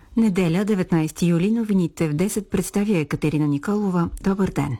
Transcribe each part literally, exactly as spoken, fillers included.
Неделя, деветнайсети юли, новините в десет представя Екатерина Николова. Добър ден!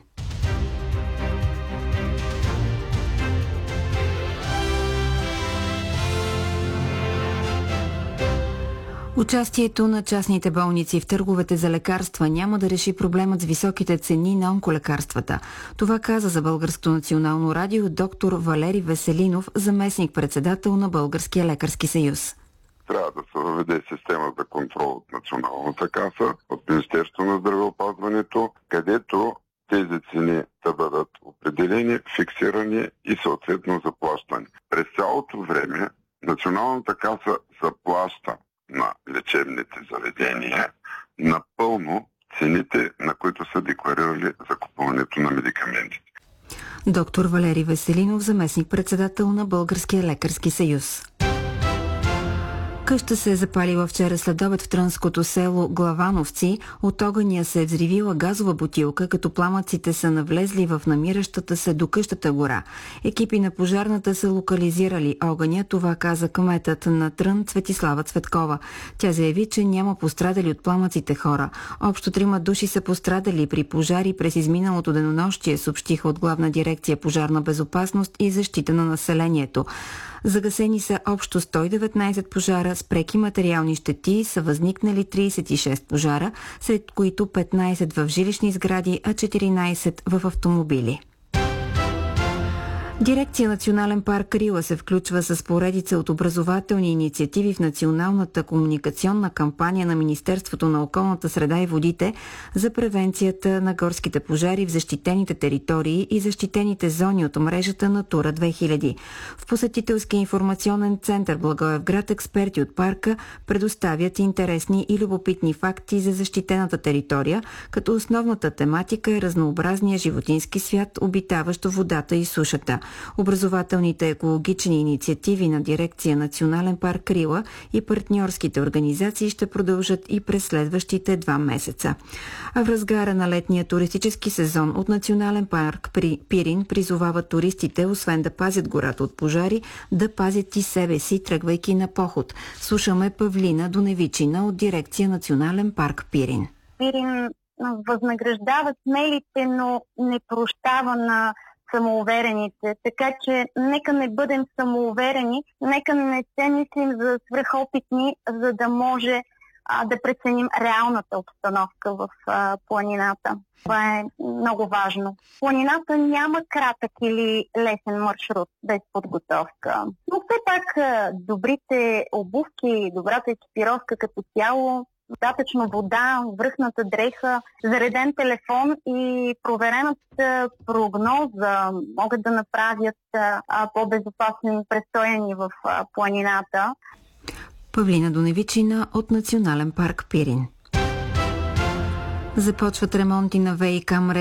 Участието на частните болници в търговете за лекарства няма да реши проблемът с високите цени на онколекарствата. Това каза за Българското национално радио доктор Валери Веселинов, заместник-председател на Българския лекарски съюз. Трябва да се въведе система за контрол от Националната каса, от Министерството на здравеопазването, където тези цени да бъдат определени, фиксирани и съответно заплащани. През цялото време Националната каса заплаща на лечебните заведения напълно цените, на които са декларирали закупуването на медикаментите. Доктор Валери Веселинов, заместник-председател на Българския лекарски съюз. Къща се е запалила вчера следобед в трънското село Главановци. От огъня се е взривила газова бутилка, като пламъците са навлезли в намиращата се до къщата гора. Екипи на пожарната са локализирали огъня, това каза кметът на Трън Цветислава Цветкова. Тя заяви, че няма пострадали от пламъците хора. Общо трима души са пострадали при пожари през изминалото денонощие, съобщиха от Главна дирекция пожарна безопасност и защита на населението. Загасени са общо сто и деветнайсет пожара, с преки материални щети са възникнали трийсет и шест пожара, сред които петнайсет в жилищни сгради, а четиринайсет в автомобили. Дирекция Национален парк Рила се включва с поредица от образователни инициативи в националната комуникационна кампания на Министерството на околната среда и водите за превенцията на горските пожари в защитените територии и защитените зони от мрежата Натура две хиляди. В посетителския информационен център Благоевград експерти от парка предоставят интересни и любопитни факти за защитената територия, като основната тематика е разнообразния животински свят, обитаващ водата и сушата. Образователните екологични инициативи на Дирекция Национален парк Рила и партньорските организации ще продължат и през следващите два месеца. А в разгара на летния туристически сезон от Национален парк Пирин призовават туристите, освен да пазят гората от пожари, да пазят и себе си, тръгвайки на поход. Слушаме Павлина Доневичина от Дирекция Национален парк Пирин. Пирин възнаграждава смелите, но не прощава на самоуверените. Така че нека не бъдем самоуверени, нека не се мислим за свръхопитни, за да може а, да преценим реалната обстановка в а, планината. Това е много важно. Планината няма кратък или лесен маршрут без подготовка. Но все пак а, добрите обувки, добрата екипировка като цяло, достатъчно вода, връхната дреха, зареден телефон и проверената прогноза могат да направят а, по-безопасен престоя ни в а, планината. Павлина Доневичина от Национален парк Пирин. Започват ремонти на ВиК мрежа